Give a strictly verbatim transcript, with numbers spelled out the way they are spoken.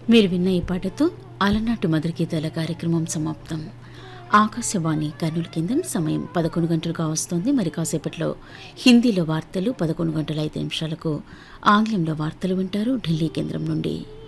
మీరు విన్న ఈ పాటతో అలనాటి మధుర గీతాల కార్యక్రమం సమాప్తం. ఆకాశవాణి కర్నూలు కేంద్రం సమయం పదకొండు గంటలుగా వస్తోంది. మరి కాసేపట్లో హిందీలో వార్తలు, పదకొండు గంటల ఐదు నిమిషాలకు ఆంగ్లంలో వార్తలు వింటారు ఢిల్లీ కేంద్రం నుండి.